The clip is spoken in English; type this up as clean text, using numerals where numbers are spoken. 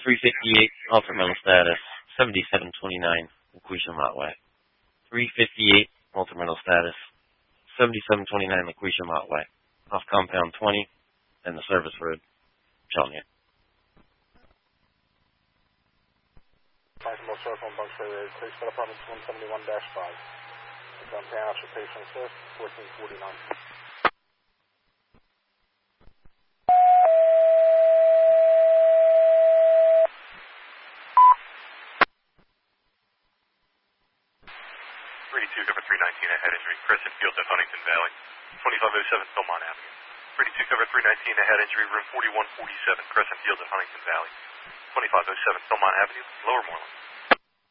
358, ultra mental status, 7729, Laquisha Motway. 358, ultra mental status, 7729, Laquisha Motway. Off compound 20, and the service road, Chelmsford. Maximum circle and Buck's Ray, please set apartments 171-5. Compound for patient assist, 1449. 32 cover 319 at head injury, Crescent Field at Huntington Valley, 2507 Philmont Avenue. 32 cover 319 at head injury, room 4147, Crescent Field at Huntington Valley, 2507 Philmont Avenue, Lower Moreland.